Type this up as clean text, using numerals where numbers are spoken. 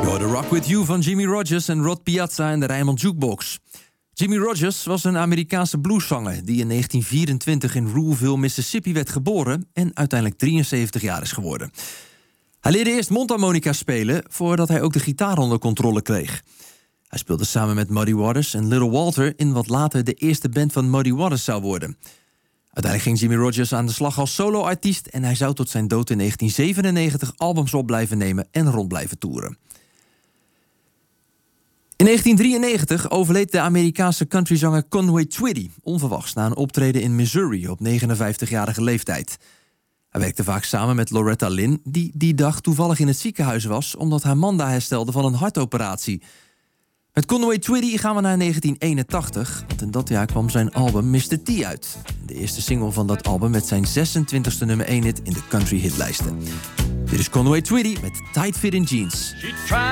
The Rock With You van Jimmy Rogers en Rod Piazza en de Rijnmond Jukebox. Jimmy Rogers was een Amerikaanse blueszanger die in 1924 in Ruleville, Mississippi werd geboren en uiteindelijk 73 jaar is geworden. Hij leerde eerst mondharmonica spelen voordat hij ook de gitaar onder controle kreeg. Hij speelde samen met Muddy Waters en Little Walter in wat later de eerste band van Muddy Waters zou worden. Uiteindelijk ging Jimmy Rogers aan de slag als solo-artiest en hij zou tot zijn dood in 1997 albums op blijven nemen en rond blijven toeren. In 1993 overleed de Amerikaanse countryzanger Conway Twitty onverwachts na een optreden in Missouri op 59-jarige leeftijd. Hij werkte vaak samen met Loretta Lynn, die dag toevallig in het ziekenhuis was omdat haar man daar herstelde van een hartoperatie. Met Conway Twitty gaan we naar 1981, want in dat jaar kwam zijn album Mr. T uit. De eerste single van dat album met zijn 26e nummer 1 hit in de country hitlijsten. Dit is Conway Twitty met Tight Fit in Jeans.